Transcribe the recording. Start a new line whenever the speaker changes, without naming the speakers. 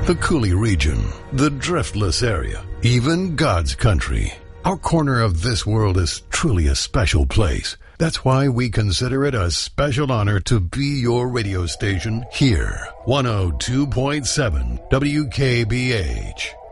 the Cooley region, the Driftless area, even God's country. Our corner of this world is truly a special place. That's why we consider it a special honor to be your radio station here. 102.7 WKBH.